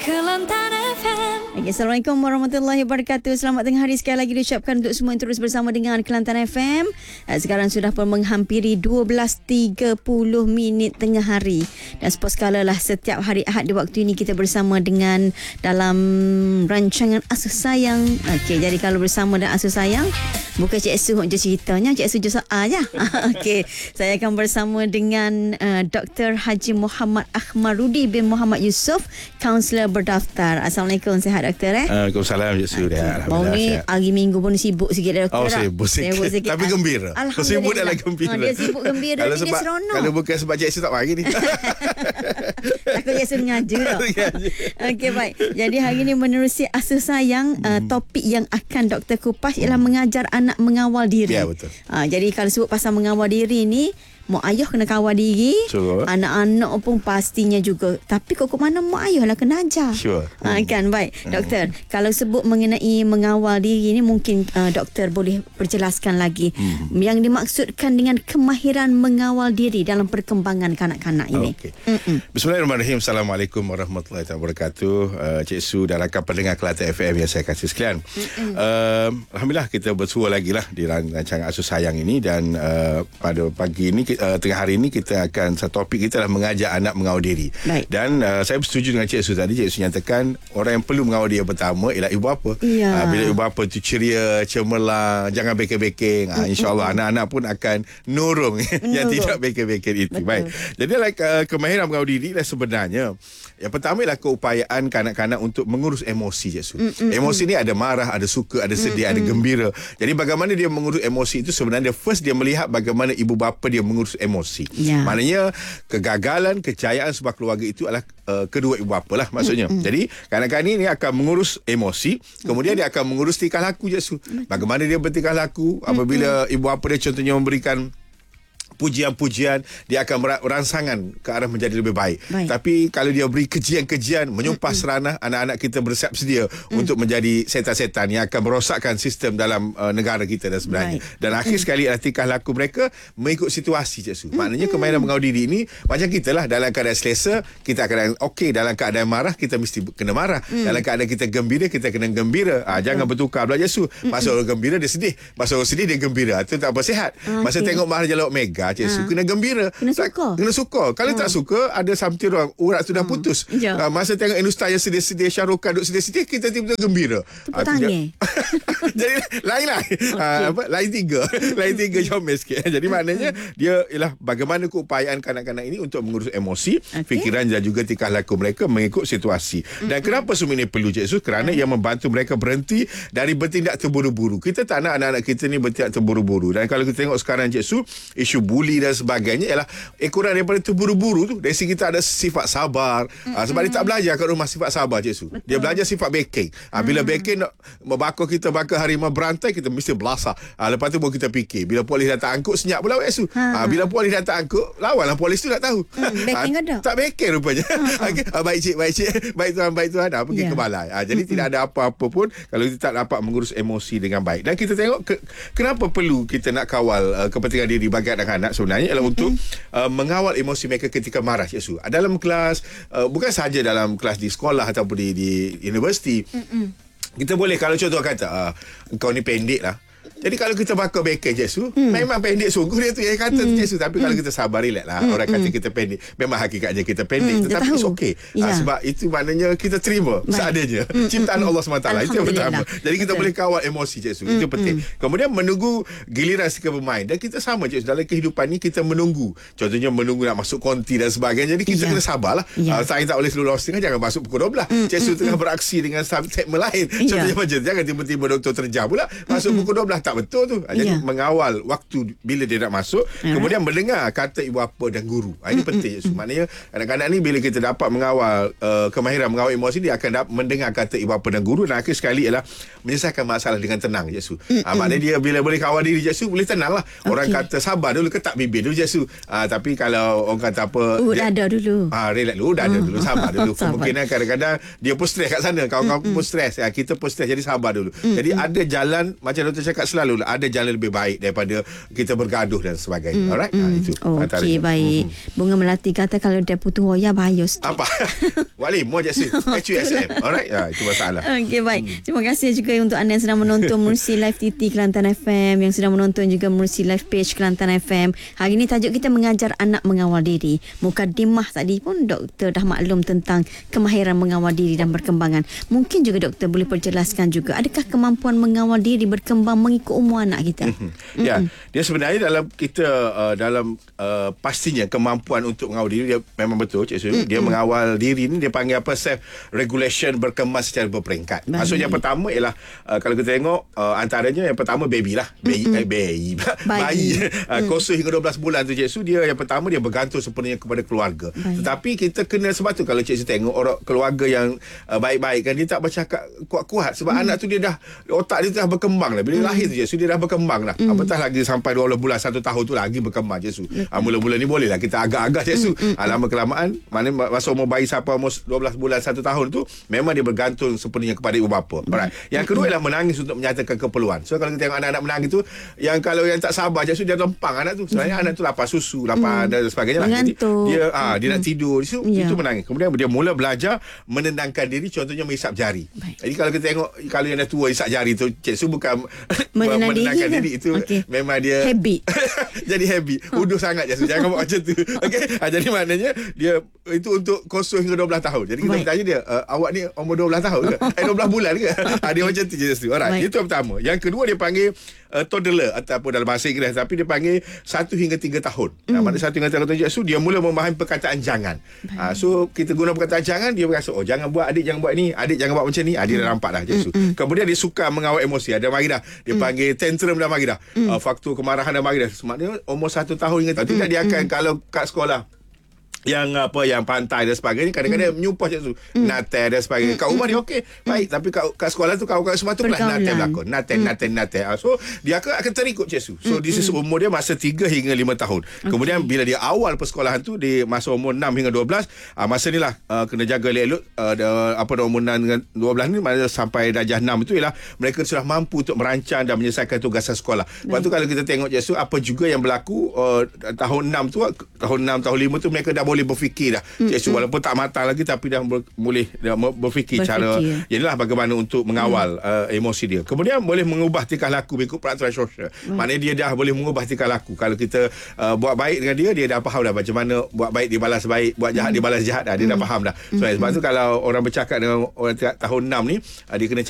Kelantan FM. Okay, Assalamualaikum warahmatullahi wabarakatuh. Selamat tengah hari sekali lagi diucapkan untuk semua yang terus bersama dengan Kelantan FM. Sekarang sudah pun menghampiri 12.30 tengah hari. Dan seperti sekala lah setiap hari Ahad di waktu ini kita bersama dengan dalam rancangan Asuh Sayang. Okey, jadi kalau bersama dengan Asuh Sayang, bukan Cik Su je ceritanya, Cik Su je soal je. Okey, saya akan bersama dengan Dr. Haji Muhammad Ahmarudi bin Muhammad Yusof, kaunselor berdaftar. Assalamualaikum, sihat doktor Waalaikumsalam, Cik Su. Baru ni hari Minggu pun sibuk sikit dah doktor. Sibuk sikit. Tapi gembira. Sibuk dalam gembira. Dia sibuk gembira, dia seronok. Kalau bukan sebab Cik Su tak mari ni. Takut Cik Su mengaja dah. Okey, baik. Jadi hari ni menerusi Asuh Sayang, topik yang akan doktor kupas ialah mengajar anak mengawal diri. Ya, betul. Jadi kalau sebut pasal mengawal diri ni, mak ayah kena kawal diri, sure. Anak-anak pun pastinya juga. Tapi kok mana mak ayah lah kena ajar. Sure. Kan, baik. Doktor, kalau sebut mengenai mengawal diri ni, mungkin doktor boleh perjelaskan lagi yang dimaksudkan dengan kemahiran mengawal diri dalam perkembangan kanak-kanak ini. Okay. Bismillahirrahmanirrahim. Assalamualaikum warahmatullahi wabarakatuh. Cik Su dan rakan pendengar Kelantan FM yang saya kasih sekalian. Alhamdulillah kita bersua lagi lah di rancangan Asuh Sayang ini. Dan pada pagi ini, tengah hari ini kita akan, satu topik kita adalah mengajar anak mengawal diri. Baik. Dan saya bersetuju dengan Cik Su tadi. Cik Su nyatakan orang yang perlu mengawal diri yang pertama ialah ibu bapa. Ya. Bila ibu bapa tu ceria, cemerlang, jangan beken-beken, insyaAllah anak-anak pun akan nurung yang tidak beken-beken itu. Betul. Baik. Jadi kemahiran mengawal diri sebenarnya yang pertama ialah keupayaan kanak-kanak untuk mengurus emosi, Cik Su. Emosi ni ada marah, ada suka, ada sedih, ada gembira. Jadi bagaimana dia mengurus emosi itu, sebenarnya first dia melihat bagaimana ibu bapa dia mengurus emosi. Ya. Maknanya kegagalan, kejayaan sebuah keluarga itu adalah kedua ibu bapa lah maksudnya. Jadi kanak-kanak ni akan mengurus emosi, kemudian dia akan mengurus tingkah laku, Cik Su. Bagaimana dia bertingkah laku apabila ibu bapa dia contohnya memberikan pujian-pujian, dia akan rangsangan ke arah menjadi lebih baik. Tapi kalau dia beri kejian-kejian, menyumpah seranah, anak-anak kita bersiap sedia untuk menjadi setan-setan yang akan merosakkan sistem dalam negara kita dan sebenarnya. Dan akhir sekali adalah tingkah laku mereka mengikut situasi, Cik Su. Maknanya kemahiran mengawal diri ini macam kita lah, dalam keadaan selesa kita akan okey, dalam keadaan marah kita mesti kena marah, dalam keadaan kita gembira kita kena gembira. Jangan bertukar pula, Cik Su. Masa orang gembira dia sedih, masa orang sedih dia gembira. Itu tak apa, sihat. Masa tengok Maharaja Laut Mega, Cik Su, kena gembira, kena suka. Kalau tak suka, ada something wrong, urat sudah putus. Masa tengok Industar yang sedih-sedih, Shah Rukh Khan duduk sedih-sedih, kita tiba-tiba gembira. Jadi lain lah. Lain tiga comel sikit. Jadi maknanya dia ialah bagaimana keupayaan kanak-kanak ini untuk mengurus emosi, fikiran dan juga tingkah laku mereka mengikut situasi. Dan kenapa semua ini perlu, Cik Su? Kerana ia membantu mereka berhenti dari bertindak terburu-buru. Kita tak nak anak-anak kita ni bertindak terburu-buru. Dan kalau kita tengok sekarang, Cik Su, isu bully dan sebagainya ialah ekoran daripada terburu-buru tu. Dari segi kita ada sifat sabar. Sebab dia tak belajar kat rumah sifat sabar, Cik Su. Dia belajar sifat backing. Bila backing nak bakar kita, bakar harimau berantai, kita mesti belasah. Lepas tu baru kita fikir. Bila polis datang angkut, senyap pula, Cik Su. Bila polis datang angkut, lawanlah polis tu, nak tahu. Backing ada? Tak backing rupanya. Baik cik. Baik tuan. Pergi ke balai. Jadi tidak ada apa-apa pun kalau kita tak dapat mengurus emosi dengan baik. Dan kita tengok kenapa perlu kita nak kawal kepentingan diri bagi anak-anak sebenarnya ialah untuk mengawal emosi mereka ketika marah, Cik Su. Dalam kelas, bukan sahaja dalam kelas di sekolah ataupun di universiti. Kita boleh, kalau contoh kata kau ni pendek lah. Jadi kalau kita bakar bacon, Cik Su, memang pendek sungguh dia tu yang kata tu, Cik Su. Tapi kalau kita sabar, relax lah. Orang kata kita pendek, memang hakikatnya kita pendek. Tetapi it's okay. Sebab itu maknanya kita terima seadanya. Ciptaan Allah SWT. Itu yang pertama. Jadi kita boleh kawal emosi, Cik Su. Itu penting. Kemudian menunggu giliran sikap bermain. Dan kita sama, Cik Su. Dalam kehidupan ni kita menunggu. Contohnya menunggu nak masuk konti dan sebagainya. Jadi kita kena sabar lah. Saya tak boleh seluruh setengah, jangan masuk pukul 12. Cik Su tengah beraksi dengan segmen lain. Contohnya macam jangan tiba-tiba doktor terjam pula masuk pukul 12. Tak betul tu. Jadi mengawal waktu bila dia nak masuk, kemudian mendengar kata ibu bapa dan guru. Ini penting. Maknanya kadang-kadang ni bila kita dapat mengawal kemahiran mengawal emosi, dia akan mendengar kata ibu bapa dan guru, dan akhir sekali ialah menyelesaikan masalah dengan tenang, Cik Su. Maknanya dia bila boleh kawal diri, Cik Su, boleh tenang lah. Orang kata sabar dulu, ketak bibir dulu, Cik Su. Tapi kalau orang kata apa, dada dulu, relax dulu, dada dulu, sabar dulu. Kemungkinan kadang-kadang dia pun stres kat sana, kawan-kawan pun stres, kita pun stres, jadi sabar dulu. Jadi ada jalan, macam doktor cakap cakap selalu ada jalan lebih baik daripada kita bergaduh dan sebagainya. Alright? Itu Okey, baik. Bunga Melati kata kalau dia putus waya bahaya sikit. Apa? Wali mau je HUSM. Alright? Itu masalah. Okey, baik. Terima kasih juga untuk anda yang sedang menonton Mersey Live TT Kelantan FM, yang sedang menonton juga Mersey Live Page Kelantan FM. Hari ini tajuk kita mengajar anak mengawal diri. Mukadimah tadi pun doktor dah maklum tentang kemahiran mengawal diri dan berkembangan. Mungkin juga doktor boleh perjelaskan juga, adakah kemampuan mengawal diri berkembang mengikut umur anak kita? Ya, dia sebenarnya dalam kita pastinya kemampuan untuk mengawal diri dia memang betul Cik Su. Dia mengawal diri ni dia panggil apa, self regulation, berkembang secara berperingkat. Maksudnya yang pertama ialah kalau kita tengok antaranya yang pertama baby lah. Bayi. Kursus hingga 12 bulan tu Cik Su, dia yang pertama dia bergantung sepenuhnya kepada keluarga. Tetapi kita kena, sebab tu kalau Cik Su tengok orang keluarga yang baik-baik kan, dia tak bercakap kuat-kuat sebab anak tu dia dah, otak dia tu dah berkembang lah. Bila lahir tu Cik Su, dia dah berkembang dah. Apatah lagi sampai 12 bulan, 1 tahun tu lagi berkembang Cik Su. Mula-mula ni boleh lah kita agak-agak Cik Su. Lama kelamaan, mana masa umur bayi sampai umur 12 bulan 1 tahun tu memang dia bergantung sepenuhnya kepada ibu bapa. Alright. Yang kedua ialah menangis untuk menyatakan keperluan. So kalau kita tengok anak-anak menangis tu, yang kalau yang tak sabar Cik Su, dia lempang anak tu. Sebenarnya anak tu lapar susu, lapar dan sebagainya lah. Jadi dia nak tidur. So, itu menangis. Kemudian dia mula belajar menenangkan diri, contohnya menghisap jari. Jadi kalau kita tengok, kalau yang dah tua hisap jari tu Cik Su bukan menenangkan diri, itu memang dia habit. Jadi habit. Uduh sangat Cik Su, jangan buat macam tu. Okey. Jadi maknanya dia itu untuk kursus hingga 12 tahun. Jadi kita tanya dia, awak ni umur 12 tahun ke? 12 bulan ke? Dia macam tu Cik Su. Alright. Itu yang pertama. Yang kedua dia panggil toddler ataupun dalam bahasa Inggeris, tapi dia panggil 1 hingga 3 tahun. Maknanya 1 hingga 3 tahun Cik Su, dia mula memahami perkataan jangan. So kita guna perkataan jangan, dia berasa jangan buat, adik jangan buat ni, adik jangan buat macam ni. Dia dah nampak dah Cik Su. Kemudian dia suka mengawal emosi, ada mari dah. Dia panggil tantrum dah mari dah. Faktor kemarahan dah mari dah. Maknanya umur 1 tahun hingga tidak dia akan, kalau kat sekolah yang pantai dan sebagainya, kadang-kadang menyumpah Cik Su, natal dan sebagainya. Kat rumah dia okey, baik, tapi kat sekolah tu kawan-kawan semua tu kelas natal berlakon, natal. So dia akan terikut Cik Su. So di sisi umur dia masa 3 hingga 5 tahun. Kemudian bila dia awal persekolahan tu, di masa umur 6 hingga 12, masa ni lah kena jaga elok-elok, umur 6 hingga 12 ni, masa sampai darjah 6 itu ialah mereka sudah mampu untuk merancang dan menyelesaikan tugasan sekolah. Lepas tu kalau kita tengok Cik Su, apa juga yang berlaku tahun 6 tu, tahun 6 tahun 5 tu mereka dah boleh berfikir dah Cik Su, walaupun tak matang lagi, tapi dah boleh berfikir cara inilah bagaimana untuk mengawal emosi dia. Kemudian boleh mengubah tingkah laku mengikut peraturan sosial. Maknanya dia dah boleh mengubah tingkah laku. Kalau kita buat baik dengan dia dah faham dah macam mana buat baik dibalas baik, buat jahat dibalas jahat dah. Dia dah faham dah. So sebab tu kalau orang bercakap dengan orang tahun 6 ni, dia kena